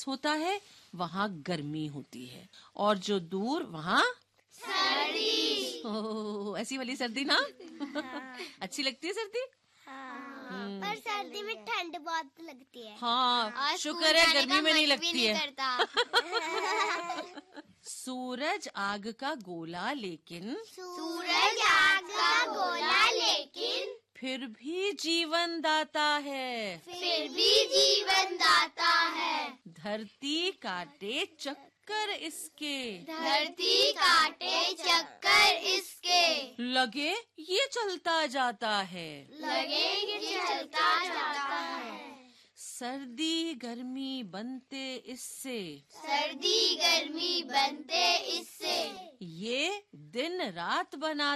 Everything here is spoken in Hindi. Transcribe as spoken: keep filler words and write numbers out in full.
होता है वहाँ गर्मी होती है, और जो दूर वहाँ सर्दी। ओह, ऐसी वाली सर्दी ना। हाँ। अच्छी लगती है सर्दी। हाँ। पर सर्दी में ठंड बहुत लगती है। हाँ, शुक्र है गर्मी में नहीं लगती है। सूरज आग का गोला लेकिन सूरज आग का गोला लेकिन फिर भी जीवन दाता है। फिर भी जीवन दाता है। धरती काटे चक्कर इसके, धरती काटे चक्कर इसके, लगे ये चलता जाता है। लगे ये चलता जाता है। सर्दी गर्मी बनते इससे, सर्दी गर्मी बनते इससे, ये दिन रात बना